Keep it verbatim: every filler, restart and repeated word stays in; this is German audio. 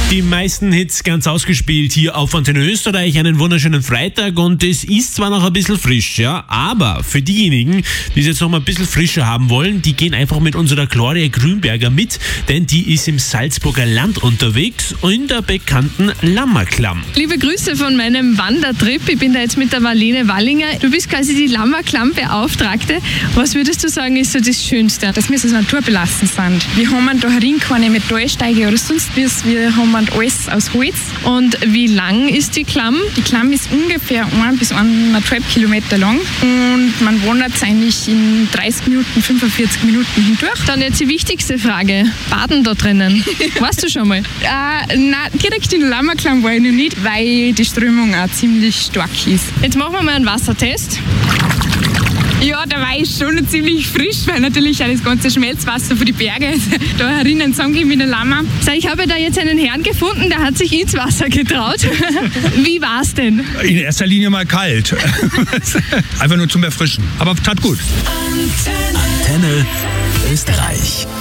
Die meisten Hits ganz ausgespielt hier auf Antenne Österreich. Einen wunderschönen Freitag und es ist zwar noch ein bisschen frisch, ja, aber für diejenigen, die es jetzt noch mal ein bisschen frischer haben wollen, die gehen einfach mit unserer Gloria Grünberger mit, denn die ist im Salzburger Land unterwegs in der bekannten Lammerklamm. Liebe Grüße von meinem Wandertrip. Ich bin da jetzt mit der Marlene Wallinger. Du bist quasi die Lammerklamm-Beauftragte. Was würdest du sagen, ist so das Schönste? Dass wir so naturbelassen sind. Wir haben da herin keine Metallsteige oder sonst was. Wir haben alles aus Holz. Und wie lang ist die Klamm? Die Klamm ist ungefähr ein bis eineinhalb Kilometer lang und man wandert eigentlich in dreißig Minuten, fünfundvierzig Minuten hindurch. Dann jetzt die wichtigste Frage. Baden da drinnen? Warst du schon mal? Äh, nein, direkt in der Lammerklamm war ich noch nicht, weil die Strömung auch ziemlich stark ist. Jetzt machen wir mal einen Wassertest. Ja, da war ich schon ziemlich frisch, weil natürlich auch das ganze Schmelzwasser von die Berge da herinnen zusammengeht mit der Lammer. So, ich habe da jetzt einen Herrn gefunden, der hat sich ins Wasser getraut. Wie war's denn? In erster Linie mal kalt. Einfach nur zum Erfrischen. Aber tat gut. Antenne Österreich.